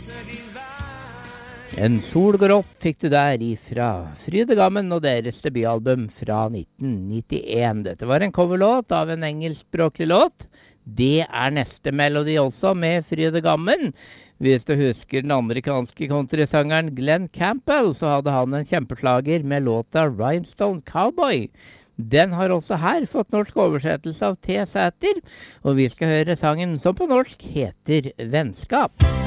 En sol går opp fikk du der ifra Frydegammen og deres debutalbum fra 1991. Dette var en coverlåt av en engelskspråklig låt. Det er neste melodi også med Frydegammen. Hvis du husker den amerikanske countrysangeren Glenn Campbell, så hadde han en kjempeslager med låta Rhinestone Cowboy. Den har også her fått norsk oversettelse av T. Sæter, og vi skal høre sangen som på norsk heter Vennskap.